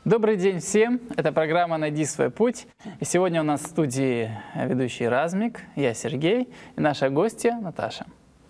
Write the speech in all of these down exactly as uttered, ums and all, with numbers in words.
Добрый день всем! Это программа «Найди свой путь». И сегодня у нас в студии ведущий Размик, я Сергей и наша гостья Наташа.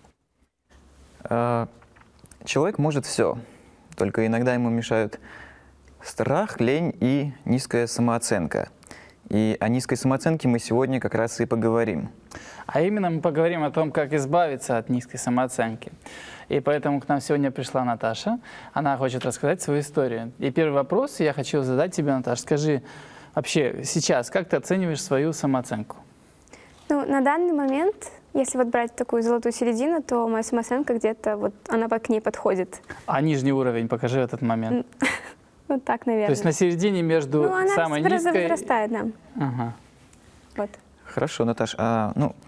Человек может все, только иногда ему мешают страх, лень и низкая самооценка. И о низкой самооценке мы сегодня как раз и поговорим. А именно мы поговорим о том, как избавиться от низкой самооценки. И поэтому к нам сегодня пришла Наташа. Она хочет рассказать свою историю. И первый вопрос я хочу задать тебе, Наташа. Скажи, вообще сейчас, как ты оцениваешь свою самооценку? Ну, на данный момент, если вот брать такую золотую середину, то моя самооценка где-то, вот она к ней подходит. А нижний уровень покажи этот момент. Вот так, наверное. То есть на середине между ну, она самой низкой... возрастает, да. Ага. Вот. Хорошо, Наташ. А, ну,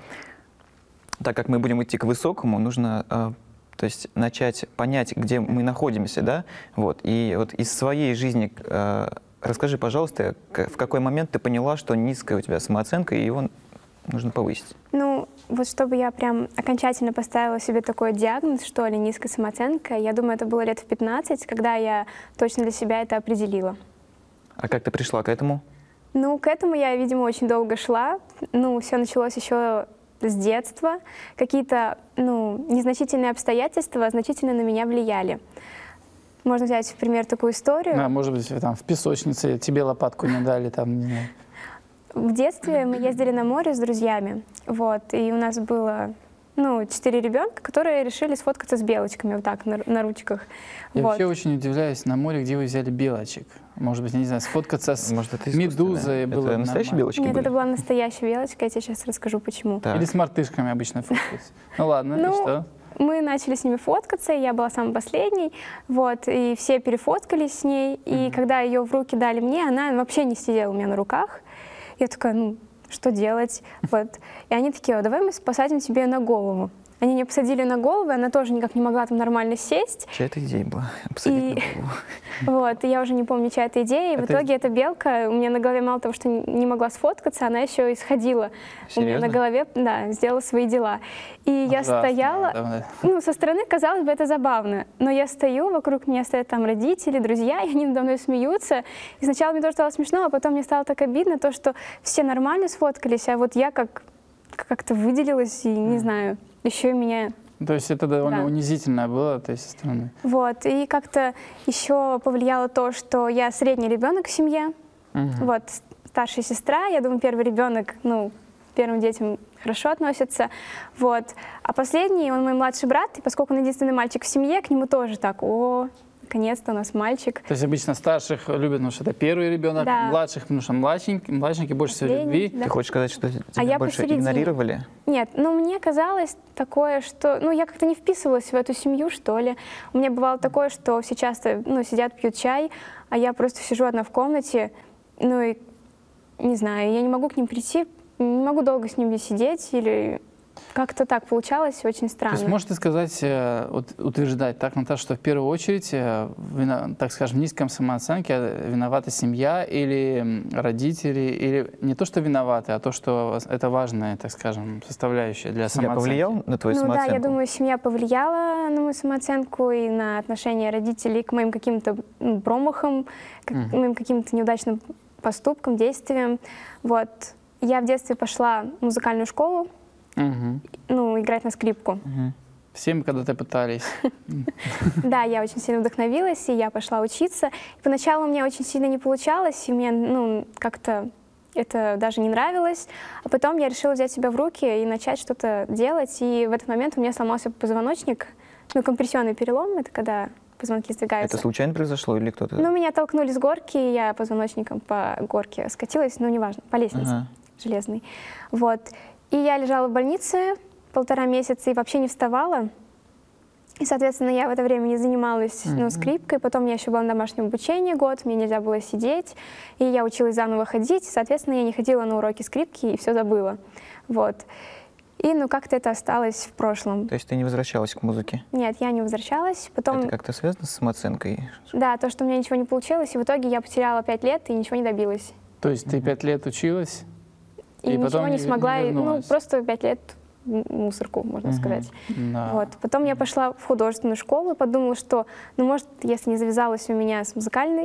так как мы будем идти к высокому, нужно а, то есть начать понять, где мы находимся, да? Вот. И вот из своей жизни а, расскажи, пожалуйста, в какой момент ты поняла, что низкая у тебя самооценка, и его нужно повысить? Ну, вот чтобы я прям окончательно поставила себе такой диагноз, что ли, низкая самооценка, я думаю, это было лет в пятнадцать, когда я точно для себя это определила. А как ты пришла к этому? Ну, к этому я, видимо, очень долго шла. Ну, все началось еще с детства. Какие-то, ну, незначительные обстоятельства значительно на меня влияли. Можно взять, в пример, такую историю. Да, может быть, там в песочнице тебе лопатку не дали, там, не знаю. В детстве мы ездили на море с друзьями, вот, и у нас было, ну, четыре ребенка, которые решили сфоткаться с белочками вот так на, на ручках. Я вот. вообще очень удивляюсь на море, где вы взяли белочек. Может быть, я не знаю, сфоткаться с Может, это медузой было Это настоящие нормально. белочки Нет, были? это была настоящая белочка, я тебе сейчас расскажу, почему. Так. Или с мартышками обычно фоткаются. Ну ладно, и Ну, что? Мы начали с ними фоткаться, я была самой последней, вот, и все перефоткались с ней, и Mm-hmm. когда ее в руки дали мне, она вообще не сидела у меня на руках. Я такая, ну, что делать? Вот. И они такие, давай мы посадим тебе на голову. Они меня посадили на голову, и она тоже никак не могла там нормально сесть. Чья это идея была? Посадить И... на голову. Вот, и я уже не помню, чья это идея. И в Это- итоге эта белка у меня на голове мало того, что не могла сфоткаться, она еще и сходила у меня Серьезно? на голове, да, сделала свои дела. И я Ужасно, стояла, да, да. ну, со стороны, казалось бы, это забавно, но я стою, вокруг меня стоят там родители, друзья, и они надо мной смеются. И сначала мне тоже стало смешно, а потом мне стало так обидно, то, что все нормально сфоткались, а вот я как как-то выделилась, и не знаю, еще и меня... То есть это довольно Да. унизительно было, то есть со стороны. Вот, и как-то еще повлияло то, что я средний ребенок в семье, Мгм. вот, старшая сестра, я думаю, первый ребенок, ну, к первым детям хорошо относится, вот, а последний, он мой младший брат, и поскольку он единственный мальчик в семье, к нему тоже так, о, наконец-то у нас мальчик. То есть обычно старших любят, потому что это первый ребенок, Да. младших, потому что младшенький, младшенький больше всего Последний, любви. да. Ты хочешь сказать, что тебя А я больше посередине. игнорировали? Нет, ну мне казалось такое, что, ну я как-то не вписывалась в эту семью, что ли. У меня бывало такое, что все часто, ну, сидят, пьют чай, а я просто сижу одна в комнате, ну и, не знаю, я не могу к ним прийти, не могу долго с ними сидеть, или как-то так получалось, очень То странно. есть можете сказать, э, вот, утверждать так, Наташа, что в первую очередь, э, вина- так скажем, в низком самооценке э, виновата семья или м, родители, или не то, что виноваты, а то, что это важная, так скажем, составляющая для Я самооценки. повлиял на твою Ну да, самооценку? я думаю, семья повлияла на мою самооценку и на отношение родителей к моим каким-то м, промахам, к Мгм. моим каким-то неудачным поступкам, действиям. Вот. Я в детстве пошла в музыкальную школу, Мгм. ну, играть на скрипку. Мгм. Все мы когда-то пытались. Да, я очень сильно вдохновилась, и я пошла учиться. И поначалу у меня очень сильно не получалось, и мне, ну, как-то это даже не нравилось. А потом я решила взять себя в руки и начать что-то делать. И в этот момент у меня сломался позвоночник, ну, компрессионный перелом, это когда позвонки сдвигаются. Это случайно произошло или кто-то? Ну, меня толкнули с горки, и я позвоночником по горке скатилась, ну, неважно, по лестнице Ага. железной. Вот. И я лежала в больнице полтора месяца и вообще не вставала. И, соответственно, я в это время не занималась ну, Мгм. скрипкой. Потом я еще была на домашнем обучении год, мне нельзя было сидеть. И я училась заново ходить. Соответственно, я не ходила на уроки скрипки и все забыла. Вот. И ну как-то это осталось в прошлом. То есть ты не возвращалась к музыке? Нет, я не возвращалась. Потом, Это как-то связано с самооценкой? да, то, что у меня ничего не получилось, и в итоге я потеряла пять лет и ничего не добилась. То есть ты пять лет училась? И, И ничего потом не не- смогла, не и, ну, вернулась. просто пять лет м- мусорку, можно Мгм. сказать. Да. Вот. Потом я пошла в художественную школу и подумала, что, ну, может, если не завязалась у меня с музыкальной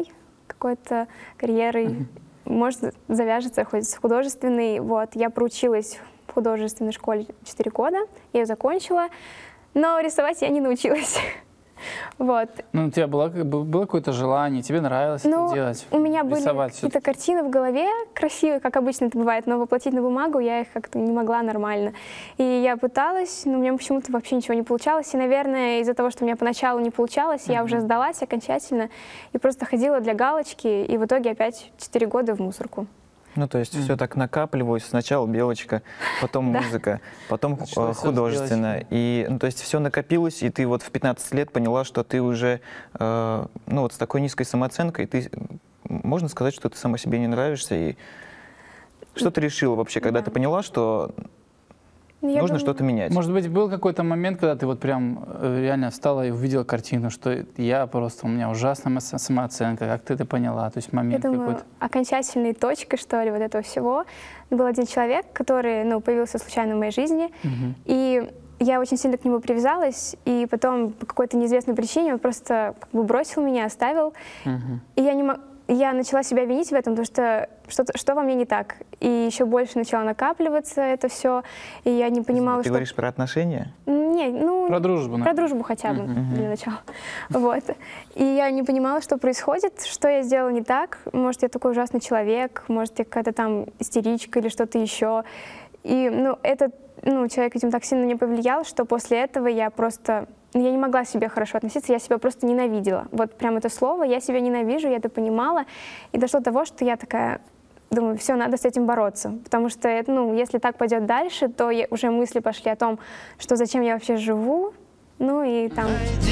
какой-то карьерой, может, завяжется хоть с художественной. Вот, я проучилась в художественной школе четыре года, я ее закончила, но рисовать я не научилась. Вот. Ну, у тебя было, было какое-то желание, тебе нравилось Ну, это делать? у меня были рисовать какие-то картины в голове красивые, как обычно это бывает, но воплотить на бумагу я их как-то не могла нормально. И я пыталась, но у меня почему-то вообще ничего не получалось. И, наверное, из-за того, что у меня поначалу не получалось, я уже сдалась окончательно и просто ходила для галочки, и в итоге опять четыре года в мусорку. Ну, то есть все так накапливалось. Сначала белочка, потом музыка, потом Началось э, всё с художественная. белочки. И, ну, то есть все накопилось, и ты вот в пятнадцать лет поняла, что ты уже, э, ну, вот с такой низкой самооценкой, ты, можно сказать, что ты сама себе не нравишься. И что ты решила вообще, когда Да. ты поняла, что Ну, я нужно думаю, что-то менять? Может быть, был какой-то момент, когда ты вот прям э, реально встала и увидела картину, что я просто, у меня ужасная са- самооценка, как ты это поняла? То есть Я момент думаю, какой-то. окончательной точкой, что ли, вот этого всего был один человек, который, ну, появился случайно в моей жизни, Мгм. и я очень сильно к нему привязалась, и потом по какой-то неизвестной причине он просто как бы бросил меня, оставил, Мгм. и я не мо- я начала себя винить в этом, потому что что-то, что во мне не так, и еще больше начало накапливаться это все, и я не понимала, Ты что... говоришь про отношения? Не, ну, Про дружбу, про наверное. дружбу хотя бы, Мгм. для начала. Вот. И я не понимала, что происходит, что я сделала не так. Может, я такой ужасный человек, может, я какая-то там истеричка или что-то еще. И, ну, этот ну, человек, видимо, так сильно на меня повлиял, что после этого я просто... Я не могла к себе хорошо относиться, я себя просто ненавидела. Вот прям это слово, я себя ненавижу, я это понимала. И дошло до того, что я такая... Думаю, все, надо с этим бороться, потому что, это, ну, если так пойдет дальше, то я- уже мысли пошли о том, что зачем я вообще живу, ну и там...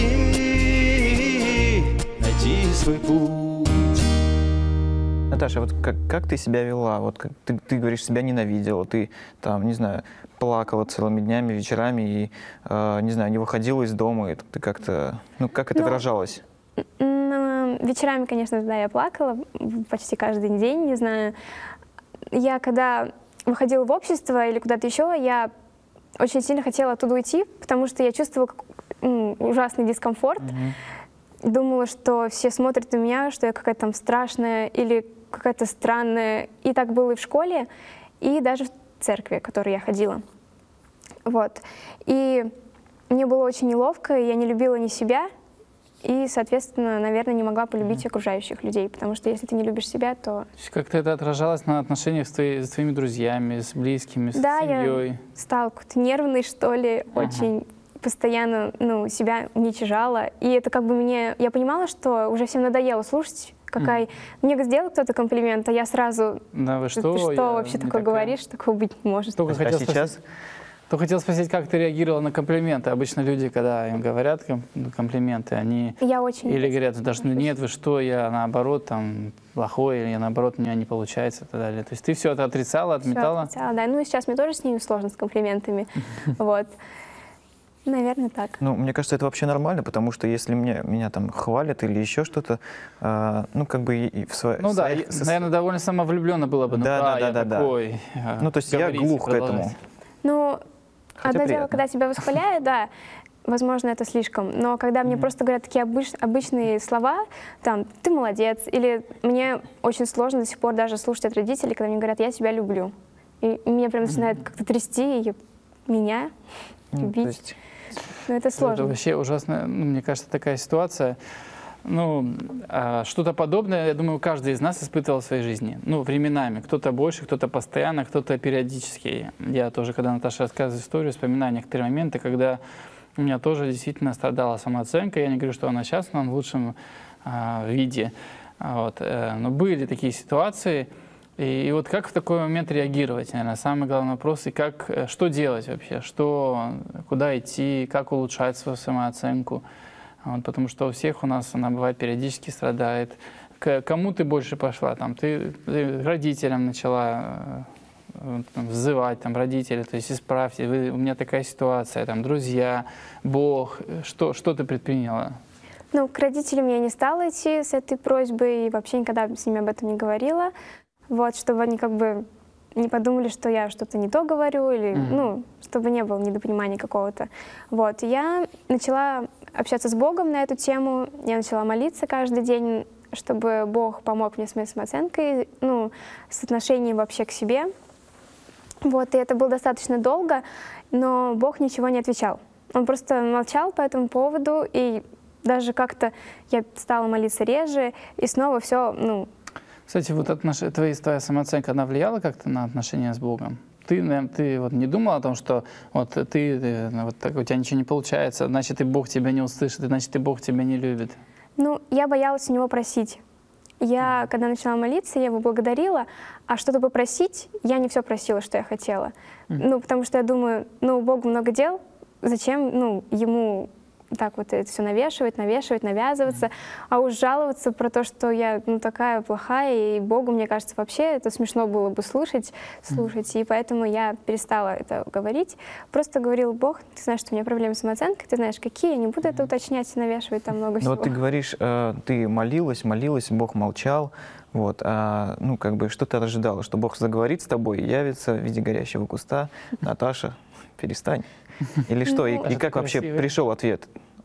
Найди, найди свой путь. Наташа, вот как, как ты себя вела? Вот как ты, ты говоришь, себя ненавидела, ты там, не знаю, плакала целыми днями, вечерами и, э, не знаю, не выходила из дома, и ты как-то, ну, как это Ну, выражалось? Ну, вечерами, конечно, да, я плакала почти каждый день, не знаю. Я когда выходила в общество или куда-то еще, я очень сильно хотела оттуда уйти, потому что я чувствовала как- м, ужасный дискомфорт. Думала, что все смотрят на меня, что я какая-то там страшная или какая-то странная. И так было и в школе, и даже в церкви, в которой я ходила. Вот. И мне было очень неловко, и я не любила ни себя, и, соответственно, наверное, не могла полюбить окружающих людей, потому что если ты не любишь себя, то... То есть как-то это отражалось на отношениях с, твои- с твоими друзьями, с близкими, с Да, я семьей? стала какой-то нервной, что ли, очень постоянно, ну, себя уничижала. И это как бы мне... Я понимала, что уже всем надоело слушать, какая... Мне сделал кто-то комплимент, а я сразу... Да, вы Ты что? что Я вообще не такое такая. говоришь? Такого быть не может. Только А хотел сейчас? спросить, только хотел спросить, как ты реагировала на комплименты? Обычно люди, когда им говорят ком- комплименты, они Я очень... или говорят, даже ну, отношусь. нет, вы что, я наоборот там плохой, или я наоборот, у меня не получается и так далее. То есть ты все это отрицала, Всё отметала? отрицала, да. Ну и сейчас мне тоже с ними сложно, с комплиментами. Вот. Наверное, так. Ну, мне кажется, это вообще нормально, потому что если мне, меня там хвалят или еще что-то, э, ну, как бы и, и в сво- Ну да, своих... и, наверное, довольно самовлюбленно было бы. Ну Да, да, да, я да, да. такой. а, Ну, то есть я говорите, глух к этому. продолжайте. Ну, Хотя одно дело, приятно. когда тебя восхваляют, да, возможно, это слишком. Но когда мне просто говорят такие обыч- обычные слова, там, ты молодец, или мне очень сложно до сих пор даже слушать от родителей, когда мне говорят, я тебя люблю. И меня прям начинает как-то трясти, и меня Ну, то любить. есть Но это Это сложно. вообще ужасно, ну, мне кажется, такая ситуация. Ну, а, что-то подобное, я думаю, каждый из нас испытывал в своей жизни. Ну, временами. Кто-то больше, кто-то постоянно, кто-то периодически. Я тоже, когда Наташа рассказывает историю, вспоминаю некоторые моменты, когда у меня тоже действительно страдала самооценка. Я не говорю, что она сейчас, но в лучшем а, виде. А, Вот. э, Но были такие ситуации. И, и вот как в такой момент реагировать, наверное, самый главный вопрос, и как, э, что делать вообще, что, куда идти, как улучшать свою самооценку. Вот, потому что у всех у нас она бывает периодически страдает. К кому ты больше пошла? Там, ты, ты родителям начала э, там, взывать, там, родители, то есть исправьте, вы, у меня такая ситуация, там, друзья, Бог, что, что ты предприняла? Ну, к родителям я не стала идти с этой просьбой и вообще никогда с ними об этом не говорила. Вот, чтобы они как бы не подумали, что я что-то не то говорю, или, Мгм. ну, чтобы не было недопонимания какого-то. Вот, и я начала общаться с Богом на эту тему, я начала молиться каждый день чтобы Бог помог мне с моей самооценкой, ну, с отношением вообще к себе. Вот, и это было достаточно долго, но Бог ничего не отвечал. Он просто молчал по этому поводу, и даже как-то я стала молиться реже, и снова все, ну... Кстати, вот отнош... твоя, твоя самооценка, она влияла как-то на отношения с Богом? Ты, наверное, ты вот не думал о том, что вот ты, ты вот так, у тебя ничего не получается, значит, и Бог тебя не услышит, значит, и Бог тебя не любит? Ну, я боялась у него просить. Я, когда начала молиться, я его благодарила, а что-то попросить, я не все просила, что я хотела. Mm. Ну, потому что я думаю, ну, у Бога много дел, зачем, ну, ему так вот это все навешивать, навешивать, навязываться, mm. а уж жаловаться про то, что я, ну, такая плохая, и Богу, мне кажется, вообще это смешно было бы слушать, слушать, mm. и поэтому я перестала это говорить. Просто говорила: Бог, ты знаешь, что у меня проблемы с самооценкой, ты знаешь, какие, я не буду mm. это уточнять и навешивать там много Но всего. вот ты говоришь, э, ты молилась, молилась, Бог молчал, вот, а, ну, как бы, что ты ожидала, что Бог заговорит с тобой и явится в виде горящего куста: Наташа, перестань. Или что? И, и как вообще пришел ответ?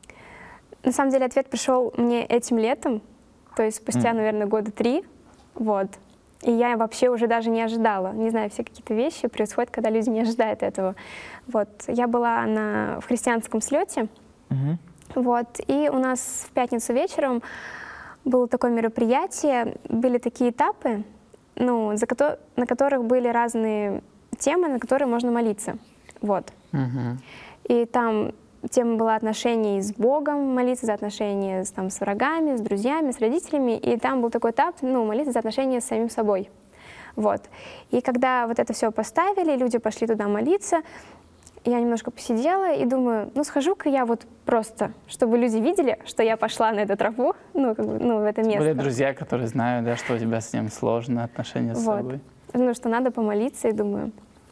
На самом деле ответ пришел мне этим летом, то есть спустя, Mm. наверное, года три, вот. И я вообще уже даже не ожидала. Не знаю, все какие-то вещи происходят, когда люди не ожидают этого. Вот. Я была на, в христианском слете, Mm-hmm. вот, и у нас в пятницу вечером было такое мероприятие, были такие этапы, ну, за кото- на которых были разные темы, на которые можно молиться. Вот. Угу. И там тема была отношений с Богом, молиться за отношения с, там, с врагами, с друзьями, с родителями. И там был такой этап, ну, молиться за отношения с самим собой. Вот. И когда вот это все поставили, люди пошли туда молиться, я немножко посидела и думаю, ну, схожу-ка я вот просто, чтобы люди видели, что я пошла на эту тропу, ну, как бы, ну, в это место. Были друзья, которые знают, да, что у тебя с ним сложные отношения с Вот. собой. Ну, что надо помолиться, и думаю.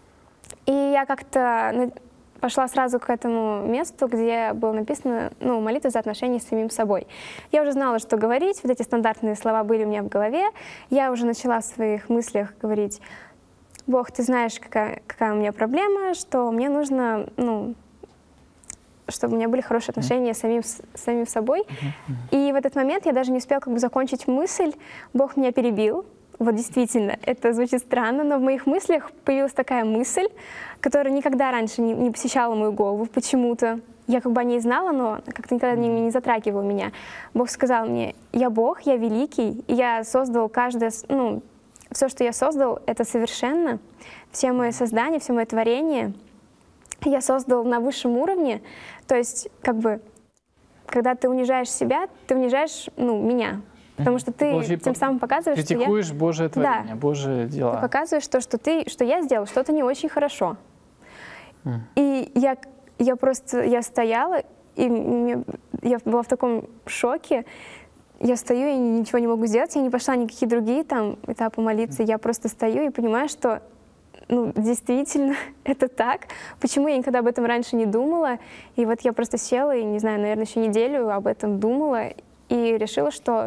И я как-то пошла сразу к этому месту, где было написано, ну, молитва за отношения с самим собой. Я уже знала, что говорить, вот эти стандартные слова были у меня в голове. Я уже начала в своих мыслях говорить: Бог, ты знаешь, какая, какая у меня проблема, что мне нужно, ну, чтобы у меня были хорошие отношения с самим, с самим собой. И в этот момент я даже не успела как бы закончить мысль, Бог меня перебил. Вот действительно, это звучит странно, но в моих мыслях появилась такая мысль, которая никогда раньше не, не посещала мою голову почему-то. Я как бы о ней знала, но как-то никогда не, не затрагивала меня. Бог сказал мне: я Бог, я великий, и я создал каждое, ну, все, что я создал, это совершенно. Все мои создания, все мое творение я создал на высшем уровне. То есть, как бы, когда ты унижаешь себя, ты унижаешь, ну, меня. Потому что ты Получи, тем самым показываешь, что я... критикуешь Божие творение, Да. Божие дела. Ты показываешь то, что, ты, что я сделал что-то не очень хорошо. Mm. И я, я просто, я стояла, и мне, я была в таком шоке. Я стою и ничего не могу сделать, я не пошла никакие другие там этапы молиться. Я просто стою и понимаю, что, ну, действительно это так. Почему я никогда об этом раньше не думала? И вот я просто села и, не знаю, наверное, еще неделю об этом думала и решила, что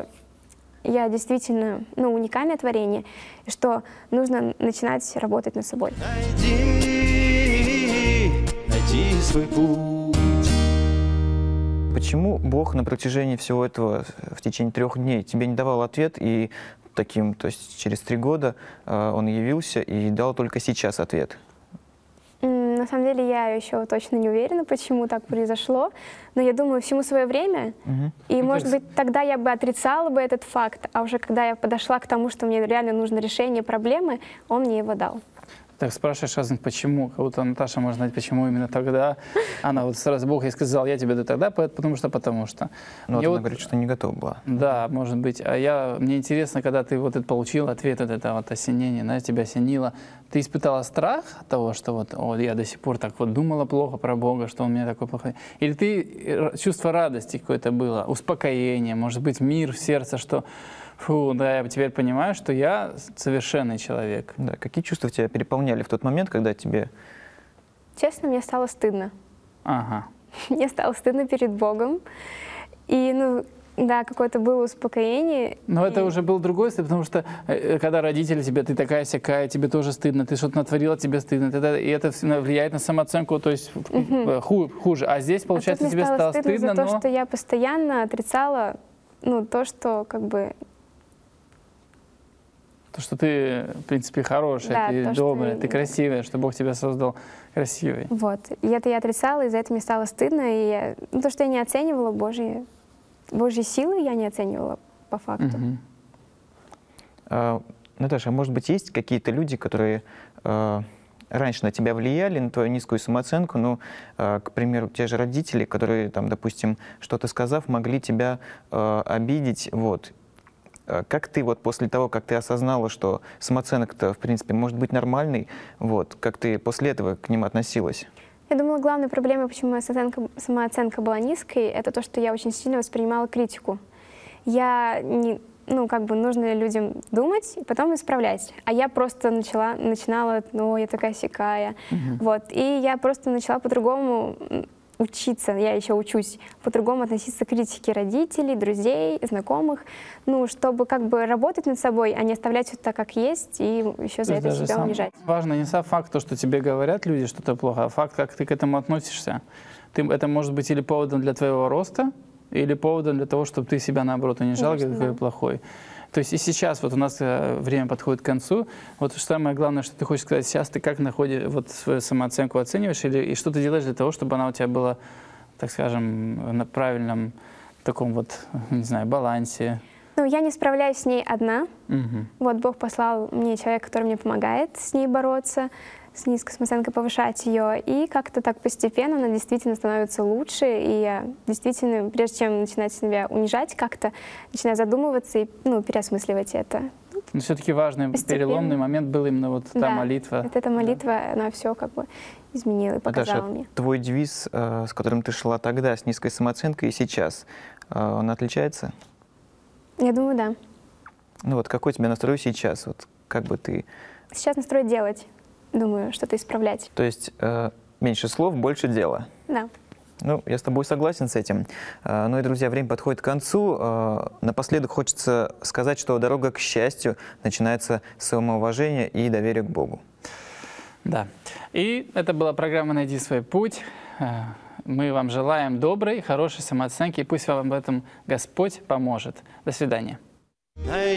я действительно, ну, уникальное творение, и что нужно начинать работать над собой. Найди, найди свой путь. Почему Бог на протяжении всего этого, в течение трех дней, тебе не давал ответ, и таким, то есть через три года э, Он явился и дал только сейчас ответ? На самом деле я еще точно не уверена, почему так произошло, но я думаю, всему свое время, Угу. и, может быть, тогда я бы отрицала бы этот факт, а уже когда я подошла к тому, что мне реально нужно решение проблемы, он мне его дал. Так спрашиваешь разных, почему? Как будто Наташа может знать, почему именно тогда. Она вот сразу, Бог ей сказал: я тебе даю тогда, потому что, потому что. Но вот Мне она вот- говорит, что не готова была. Да, может быть. А я, мне интересно, когда ты вот это получил ответ, вот это вот осенение, знаешь, тебя осенило, ты испытала страх от того, что вот, о, я до сих пор так вот думала плохо про Бога, что Он меня такой плохой? Или ты, э, чувство радости какое-то было, успокоение, может быть, мир в сердце, что, фу, да, я теперь понимаю, что я совершенный человек. Да. Какие чувства тебя переполняли в тот момент, когда тебе... Честно, мне стало стыдно. Ага. Мне стало стыдно перед Богом. И, ну, да, какое-то было успокоение. Но это И- уже был другой стыд, потому что э, когда родители тебе, ты такая-сякая, тебе тоже стыдно, ты что-то натворила, тебе стыдно, тогда- и это всё влияет на самооценку, то есть э, ху- хуже. А здесь, А получается, тут мне тебе стало стало стыдно стыдно, за то, но... что я постоянно отрицала, ну, то, что, как бы, То, что ты, в принципе, хорошая, Да, ты то, что добрая, я- ты красивая, что Бог тебя создал красивой. Вот. И это я отрицала, и за это мне стало стыдно. И я- ну, то, что я не оценивала Божьи, Божьи силы, я не оценивала по факту. Мгм. А, Наташа, а может быть, есть какие-то люди, которые э, раньше на тебя влияли, на твою низкую самооценку, ну, э, к примеру, те же родители, которые, там, допустим, что-то сказав, могли тебя э, обидеть, вот. Э, Как ты вот после того, как ты осознала, что самооценка-то, в принципе, может быть нормальной, вот, как ты после этого к ним относилась? Я думала, главной проблемой, почему моя самооценка, самооценка была низкой, это то, что я очень сильно воспринимала критику. Я не, ну, как бы нужно людям думать и потом исправлять. А я просто начала, начинала, ну, я такая сякая. Вот. И я просто начала по-другому м, учиться, я еще учусь, по-другому относиться к критике родителей, друзей, знакомых, ну, чтобы как бы работать над собой, а не оставлять все так, как есть, и еще за То есть это даже себя сам- унижать. Важно не сам факт, то, что тебе говорят люди что-то плохо, а факт, как ты к этому относишься. Ты, это может быть или поводом для твоего роста, или поводом для того, чтобы ты себя, наоборот, унижал, Конечно, какой да. плохой. То есть и сейчас вот у нас э, время подходит к концу. Вот самое главное, что ты хочешь сказать сейчас, ты как находишь, вот свою самооценку оцениваешь, или, и что ты делаешь для того, чтобы она у тебя была, так скажем, на правильном таком вот, не знаю, балансе. Ну, я не справляюсь с ней одна. Мгм. Вот Бог послал мне человека, который мне помогает с ней бороться, с низкой самооценкой, повышать ее. И как-то так постепенно она действительно становится лучше. И я действительно, прежде чем начинать себя унижать как-то, начинаю задумываться и ну, переосмысливать это. Но все-таки важный Постепенно. переломный момент был именно вот та Да, молитва. Вот эта молитва, она все как бы изменила и показала Наташа, мне. твой девиз, э, с которым ты шла тогда, с низкой самооценкой, и сейчас, э, он отличается? Я думаю, да. Ну вот какой у тебя настрой сейчас? Вот как бы ты... Сейчас настрой делать. Думаю, что-то исправлять. То есть э, меньше слов, больше дела. Да. Ну, я с тобой согласен с этим. Э, Ну и, друзья, время подходит к концу. Э, Напоследок хочется сказать, что дорога к счастью начинается с самоуважения и доверия к Богу. Да. И это была программа «Найди свой путь». Э, Мы вам желаем доброй, хорошей самооценки, и пусть вам в этом Господь поможет. До свидания.